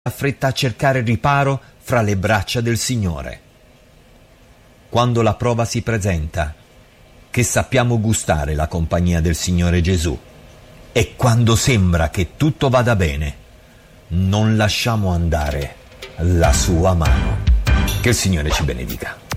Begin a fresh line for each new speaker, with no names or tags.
affretta a cercare riparo fra le braccia del Signore. Quando la prova si presenta, che sappiamo gustare la compagnia del Signore Gesù, e quando sembra che tutto vada bene, non lasciamo andare la sua mano. Che il Signore ci benedica.